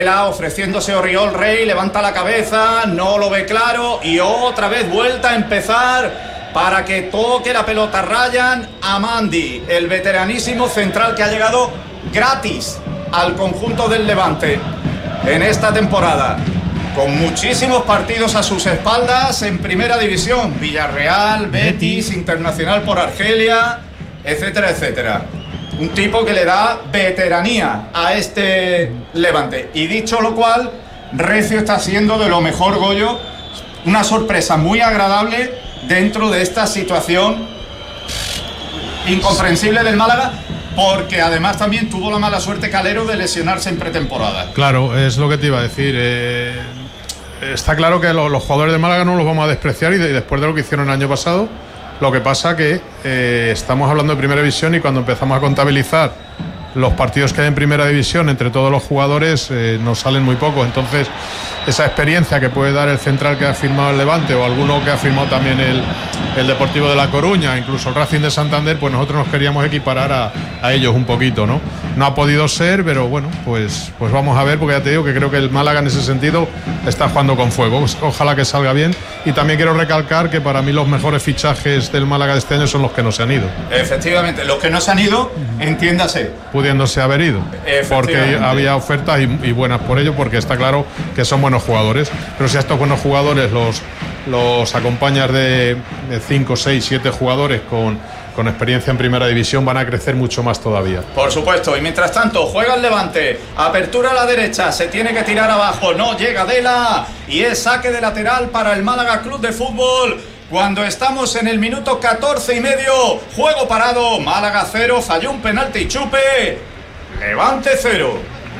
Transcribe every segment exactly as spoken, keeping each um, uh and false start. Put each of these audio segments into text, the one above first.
Ofreciéndose Oriol Rey, levanta la cabeza, no lo ve claro y otra vez vuelta a empezar para que toque la pelota Ryan Amandi, el veteranísimo central que ha llegado gratis al conjunto del Levante en esta temporada, con muchísimos partidos a sus espaldas en primera división, Villarreal, Betis, Internacional por Argelia, etcétera, etcétera. Un tipo que le da veteranía a este Levante. Y dicho lo cual, Recio está siendo de lo mejor, Goyo, una sorpresa muy agradable dentro de esta situación incomprensible del Málaga, porque además también tuvo la mala suerte Calero de lesionarse en pretemporada. Claro, es lo que te iba a decir. Eh, está claro que los, los jugadores de Málaga no los vamos a despreciar y, de, y después de lo que hicieron el año pasado. Lo que pasa que eh, estamos hablando de primera división y cuando empezamos a contabilizar los partidos que hay en primera división entre todos los jugadores eh, nos salen muy pocos. Entonces esa experiencia que puede dar el central que ha firmado el Levante o alguno que ha firmado también el, el Deportivo de La Coruña, incluso el Racing de Santander, pues nosotros nos queríamos equiparar a, a ellos un poquito, ¿no? No ha podido ser, pero bueno, pues, pues vamos a ver, porque ya te digo que creo que el Málaga en ese sentido está jugando con fuego. Ojalá que salga bien. Y también quiero recalcar que para mí los mejores fichajes del Málaga de este año son los que no se han ido. Efectivamente, los que no se han ido, entiéndase. Pudiéndose haber ido. Porque había ofertas y, y buenas por ello, porque está claro que son buenos jugadores. Pero si a estos buenos jugadores los, los acompañas de cinco, seis, siete jugadores con... con experiencia en primera división, van a crecer mucho más todavía. Por supuesto, y mientras tanto juega el Levante, apertura a la derecha, se tiene que tirar abajo, no llega Dela y es saque de lateral para el Málaga Club de Fútbol cuando estamos en el minuto catorce y medio, juego parado, Málaga cero, falló un penalti Chupe, Levante cero.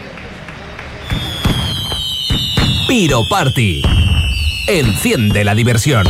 Piro Party, enciende la diversión.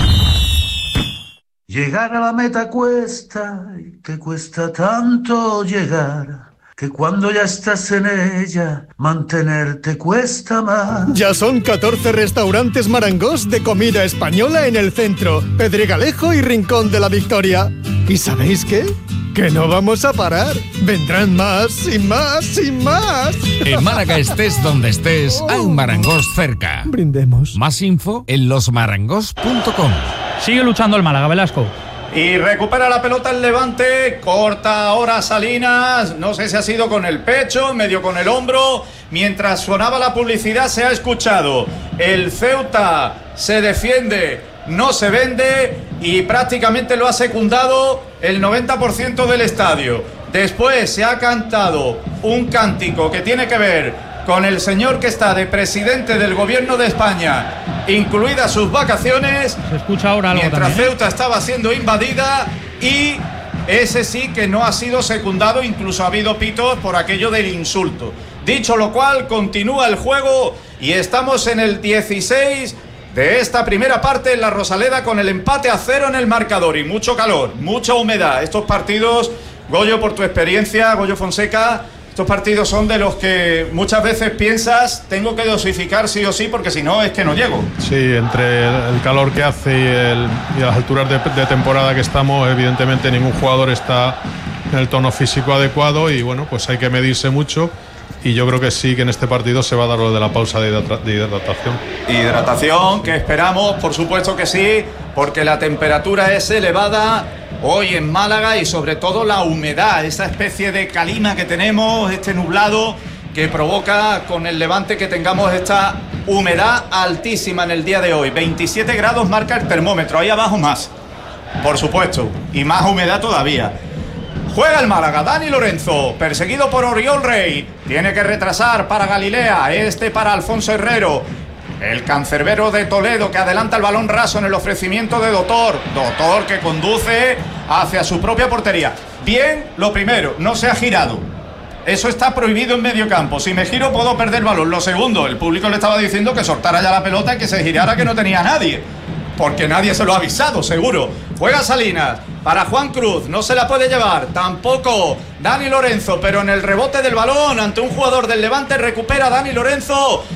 Llegar a la meta cuesta y te cuesta tanto llegar que cuando ya estás en ella mantenerte cuesta más. Ya son catorce restaurantes Marangos de comida española en el centro, Pedregalejo y Rincón de la Victoria. ¿Y sabéis qué? Que no vamos a parar. Vendrán más y más y más. En Málaga estés donde estés, hay un Marangos cerca. Brindemos. Más info en los marangos punto com. Sigue luchando el Málaga, Velasco. Y recupera la pelota el Levante, corta ahora Salinas, no sé si ha sido con el pecho, medio con el hombro. Mientras sonaba la publicidad se ha escuchado: el Ceuta se defiende, no se vende, y prácticamente lo ha secundado el noventa por ciento del estadio. Después se ha cantado un cántico que tiene que ver con el señor que está de presidente del gobierno de España, incluidas sus vacaciones. Se escucha ahora algo mientras también, ¿eh? Ceuta estaba siendo invadida, y ese sí que no ha sido secundado, incluso ha habido pitos por aquello del insulto. Dicho lo cual, continúa el juego y estamos en el dieciséis de esta primera parte en la Rosaleda, con el empate a cero en el marcador y mucho calor, mucha humedad. Estos partidos, Goyo, por tu experiencia, Goyo Fonseca, estos partidos son de los que muchas veces piensas, tengo que dosificar sí o sí, porque si no es que no llego. Sí, entre el, el calor que hace y, el, y las alturas de, de temporada que estamos, evidentemente ningún jugador está en el tono físico adecuado y bueno, pues hay que medirse mucho. Y yo creo que sí, que en este partido se va a dar lo de la pausa de, hidrata- de hidratación. Hidratación, que esperamos, por supuesto que sí, porque la temperatura es elevada hoy en Málaga y sobre todo la humedad, esa especie de calima que tenemos, este nublado que provoca con el Levante que tengamos esta humedad altísima en el día de hoy. veintisiete grados marca el termómetro, ahí abajo más, por supuesto, y más humedad todavía. Juega el Málaga, Dani Lorenzo, perseguido por Oriol Rey, tiene que retrasar para Galilea, este para Alfonso Herrero, el cancerbero de Toledo que adelanta el balón raso en el ofrecimiento de Dotor, Dotor que conduce hacia su propia portería. Bien, lo primero, no se ha girado, eso está prohibido en medio campo, si me giro puedo perder el balón. Lo segundo, el público le estaba diciendo que soltara ya la pelota y que se girara, que no tenía a nadie, porque nadie se lo ha avisado, seguro. Juega Salinas para Juan Cruz, no se la puede llevar, tampoco Dani Lorenzo, pero en el rebote del balón ante un jugador del Levante recupera Dani Lorenzo y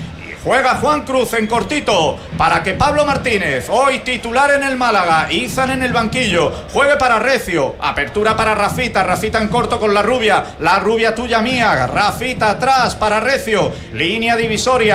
Juega Juan Cruz en cortito para que Pablo Martínez, hoy titular en el Málaga, Izan en el banquillo, juegue para Recio. Apertura para Rafita, Rafita en corto con la rubia, la rubia tuya mía, Rafita atrás para Recio, línea divisoria.